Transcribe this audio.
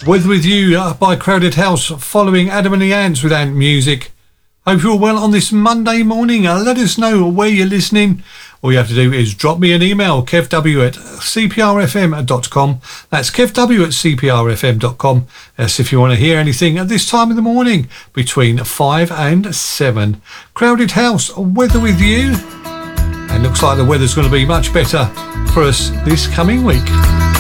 Weather With You by Crowded House, following Adam and the Ants with Ant Music. Hope you're well on this Monday morning. Let us know where you're listening. All you have to do is drop me an email, kevw@cprfm.com. That's kevw@cprfm.com. That's if you want to hear anything at this time of the morning between 5 and 7. Crowded House, Weather With You. And looks like the weather's going to be much better for us this coming week.